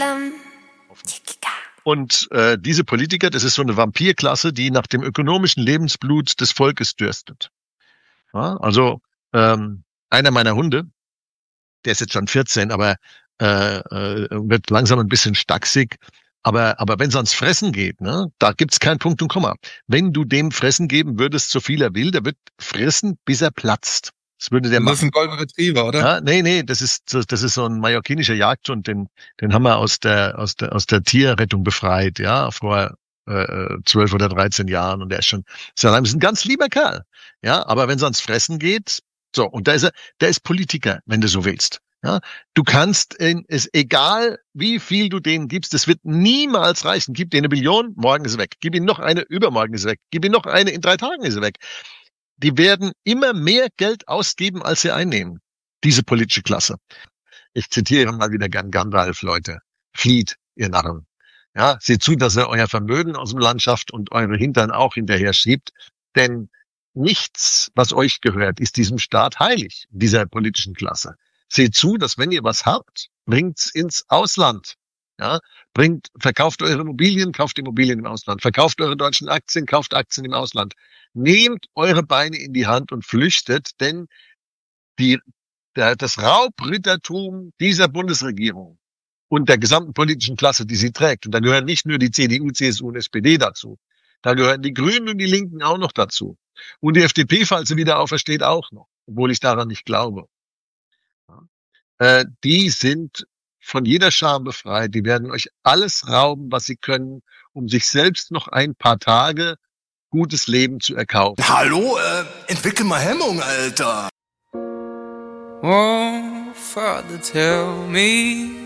Und diese Politiker, das ist so eine Vampirklasse, die nach dem ökonomischen Lebensblut des Volkes dürstet. Ja, also einer meiner Hunde, der ist jetzt schon 14, aber wird langsam ein bisschen stachsig. Aber wenn es ans Fressen geht, ne, da gibt's keinen Punkt und Komma. Wenn du dem Fressen geben würdest, so viel er will, der wird fressen, bis er platzt. Das würde der machen. Das ist ein Golden Retriever, oder? Ja, nee, das ist so ein mallorquinischer Jagdhund, den haben wir aus der Tierrettung befreit, ja, vor 12 oder 13 Jahren, und der ist ein ganz lieber Kerl, ja, aber wenn es ans Fressen geht, so, und der ist Politiker, wenn du so willst, ja, du kannst, ist egal, wie viel du denen gibst, das wird niemals reichen, gib denen 1 Billion, morgen ist er weg, gib ihm noch eine, übermorgen ist er weg, gib ihm noch eine, in 3 Tagen ist er weg. Die werden immer mehr Geld ausgeben, als sie einnehmen, diese politische Klasse. Ich zitiere mal wieder gern Gandalf, Leute. Flieht, ihr Narren. Ja, seht zu, dass ihr euer Vermögen aus dem Land schafft und eure Hintern auch hinterher schiebt, denn nichts, was euch gehört, ist diesem Staat heilig, dieser politischen Klasse. Seht zu, dass wenn ihr was habt, bringt's ins Ausland. Ja, verkauft eure Immobilien, kauft Immobilien im Ausland. Verkauft eure deutschen Aktien, kauft Aktien im Ausland. Nehmt eure Beine in die Hand und flüchtet, denn das Raubrittertum dieser Bundesregierung und der gesamten politischen Klasse, die sie trägt, und da gehören nicht nur die CDU, CSU und SPD dazu, da gehören die Grünen und die Linken auch noch dazu. Und die FDP, falls sie wieder aufersteht, auch noch, obwohl ich daran nicht glaube. Die sind von jeder Scham befreit. Die werden euch alles rauben, was sie können, um sich selbst noch ein paar Tage gutes Leben zu erkaufen. Hallo, entwickel mal Hemmung, Alter. Oh, Father, tell me